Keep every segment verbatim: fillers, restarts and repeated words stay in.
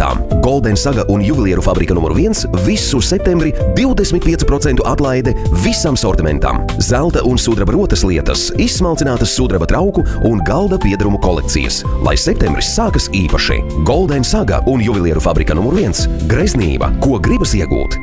lietām. Golden Saga un juvelieru fabrika numur viens visu septembri divdesmit pieci procenti atlaide visam sortimentam. Zelta un sudraba rotas lietas, izsmalcinātas sudraba trauku un galda piedarumu kolekcijas. Lai septembris sākas īpaši. Golden Saga un juvelieru fabrika numur viens. Greznība, ko gribas iegūt.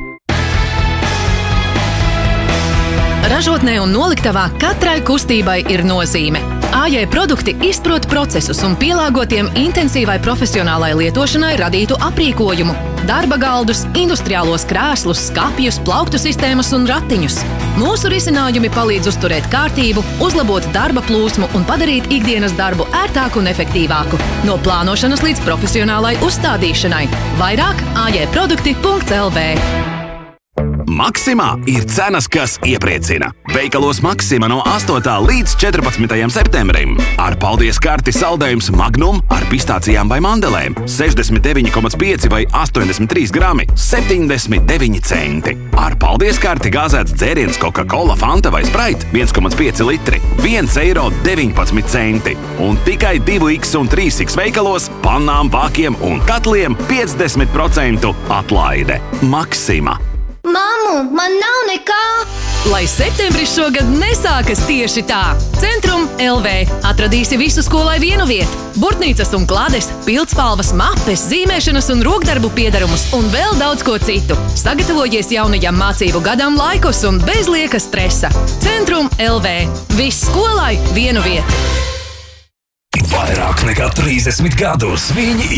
Ražotnē un noliktavā katrai kustībai ir nozīme. A J produkti izprot procesus un pielāgotiem intensīvai profesionālai lietošanai radītu aprīkojumu, darba galdus, industriālos krēslus, skapjus, plauktu sistēmas un ratiņus. Mūsu risinājumi palīdz uzturēt kārtību, uzlabot darba plūsmu un padarīt ikdienas darbu ērtāku un efektīvāku. No plānošanas līdz profesionālai uzstādīšanai. Vairāk A J produkti punkts L V. Maksimā ir cenas, kas iepriecina. Veikalos Maksima no astotā līdz četrpadsmitajam septembrim. Ar paldies karti saldējums Magnum ar pistācijām vai mandelēm. sešdesmit deviņi komats pieci vai astoņdesmit trīs grami, septiņdesmit deviņi centi. Ar paldies karti gāzēts dzēriens Coca-Cola, Fanta vai Sprite viens komats pieci litri, viens eiro deviņpadsmit centi. Un tikai divi X un trīs X veikalos pannām, vākiem un katliem piecdesmit procentu atlaide. Maksima. Mammu, man nav nekā! Lai septembris šogad nesākas tieši tā! Centrum L V atradīsi visu skolai vienu vietu. Burtnīcas un klādes, pildspalvas, mapes, zīmēšanas un rokdarbu piedarumus un vēl daudz ko citu. Sagatavojies jaunajam mācību gadam laikus un bez lieka stresa. Centrum L V. Viss skolai vienu vietu. Vairāk nekā trīsdesmit gadus viņi